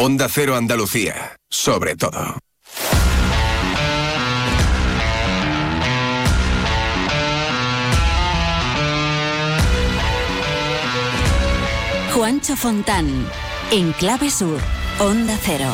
Onda Cero Andalucía, sobre todo. Juancho Fontán, en Clave Sur, Onda Cero.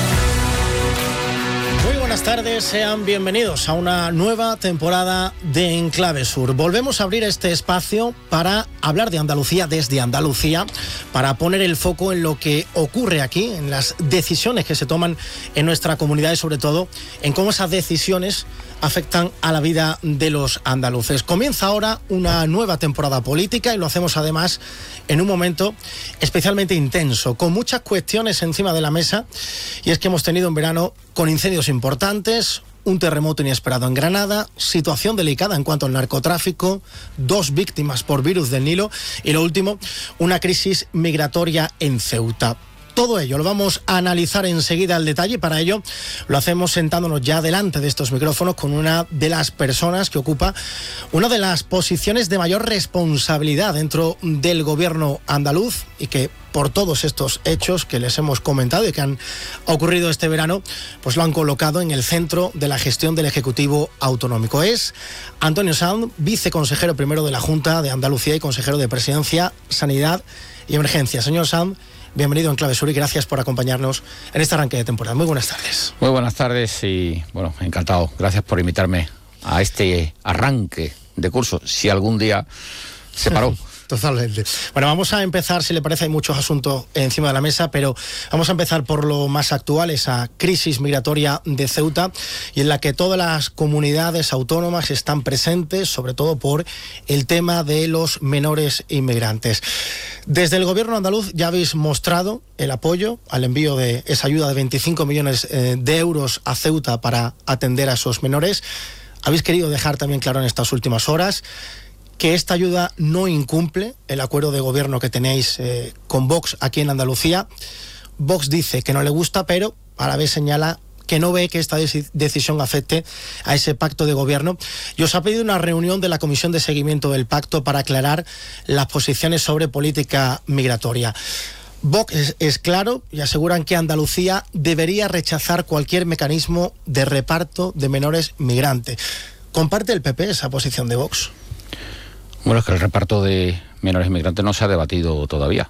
Muy buenas tardes, sean bienvenidos a una nueva temporada de En Clave Sur. Volvemos a abrir este espacio para hablar de Andalucía desde Andalucía, para poner el foco en lo que ocurre aquí, en las decisiones que se toman en nuestra comunidad y sobre todo en cómo esas decisiones afectan a la vida de los andaluces. Comienza ahora una nueva temporada política y lo hacemos además en un momento especialmente intenso, con muchas cuestiones encima de la mesa, y es que hemos tenido un verano con incendios importantes, un terremoto inesperado en Granada, situación delicada en cuanto al narcotráfico, 2 víctimas por virus del Nilo y lo último, una crisis migratoria en Ceuta. Todo ello lo vamos a analizar enseguida al detalle y para ello lo hacemos sentándonos ya delante de estos micrófonos con una de las personas que ocupa una de las posiciones de mayor responsabilidad dentro del gobierno andaluz y que por todos estos hechos que les hemos comentado y que han ocurrido este verano, pues lo han colocado en el centro de la gestión del Ejecutivo Autonómico. Es Antonio Sanz, viceconsejero primero de la Junta de Andalucía y consejero de Presidencia, Sanidad y Emergencia. Señor Sanz, bienvenido en Clave Sur y gracias por acompañarnos en este arranque de temporada. Muy buenas tardes. Muy buenas tardes y, bueno, encantado. Gracias por invitarme a este arranque de curso, si algún día se paró. Totalmente. Bueno, vamos a empezar, si le parece, hay muchos asuntos encima de la mesa, pero vamos a empezar por lo más actual, esa crisis migratoria de Ceuta, y en la que todas las comunidades autónomas están presentes, sobre todo por el tema de los menores inmigrantes. Desde el gobierno andaluz ya habéis mostrado el apoyo al envío de esa ayuda de 25 millones de euros a Ceuta para atender a esos menores. Habéis querido dejar también claro en estas últimas horas que esta ayuda no incumple el acuerdo de gobierno que tenéis con Vox aquí en Andalucía. Vox dice que no le gusta, pero a la vez señala que no ve que esta decisión afecte a ese pacto de gobierno. Y os ha pedido una reunión de la Comisión de Seguimiento del Pacto para aclarar las posiciones sobre política migratoria. Vox es claro y aseguran que Andalucía debería rechazar cualquier mecanismo de reparto de menores migrantes. ¿Comparte el PP esa posición de Vox? Bueno, es que el reparto de menores inmigrantes no se ha debatido todavía.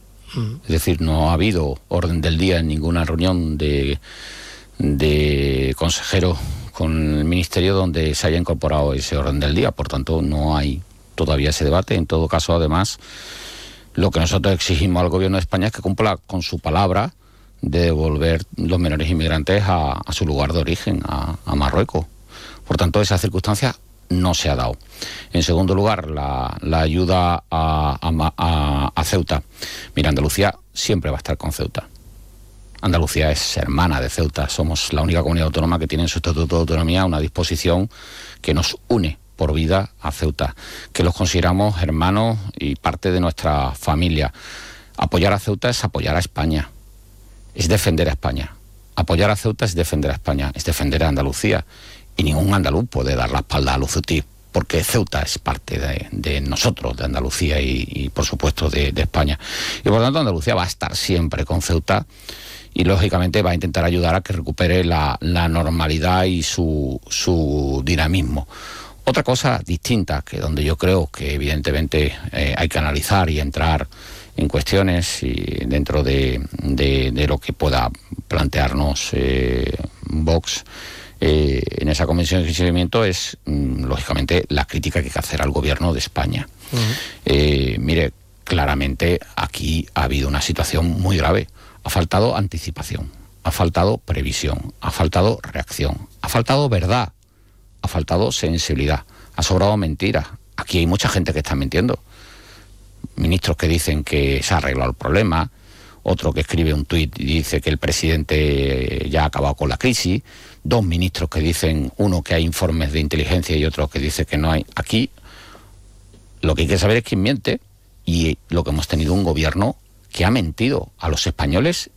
Es decir, no ha habido orden del día en ninguna reunión de consejeros con el Ministerio donde se haya incorporado ese orden del día. Por tanto, no hay todavía ese debate. En todo caso, además, lo que nosotros exigimos al Gobierno de España es que cumpla con su palabra de devolver los menores inmigrantes a su lugar de origen, a Marruecos. Por tanto, esa circunstancia no se ha dado. En segundo lugar, la ayuda a Ceuta. Mira, Andalucía siempre va a estar con Ceuta. Andalucía es hermana de Ceuta. Somos la única comunidad autónoma que tiene en su estatuto de autonomía una disposición que nos une por vida a Ceuta, que los consideramos hermanos y parte de nuestra familia. Apoyar a Ceuta es apoyar a España, es defender a España. Apoyar a Ceuta es defender a España, es defender a Andalucía. Y ningún andaluz puede dar la espalda a los ceutí, porque Ceuta es parte de nosotros, de Andalucía y por supuesto de España. Y por tanto Andalucía va a estar siempre con Ceuta y lógicamente va a intentar ayudar a que recupere la normalidad y su dinamismo. Otra cosa distinta, que donde yo creo que evidentemente hay que analizar y entrar en cuestiones y dentro de lo que pueda plantearnos Vox, en esa comisión de seguimiento es lógicamente la crítica que hay que hacer al gobierno de España. Mire, claramente aquí ha habido una situación muy grave. Ha faltado anticipación, ha faltado previsión, ha faltado reacción, ha faltado verdad, ha faltado sensibilidad, ha sobrado mentiras. Aquí hay mucha gente que está mintiendo. Ministros que dicen que se ha arreglado el problema, otro que escribe un tuit y dice que el presidente ya ha acabado con la crisis, 2 ministros que dicen, uno que hay informes de inteligencia y otro que dice que no hay. Aquí lo que hay que saber es quién miente y lo que hemos tenido un gobierno que ha mentido a los españoles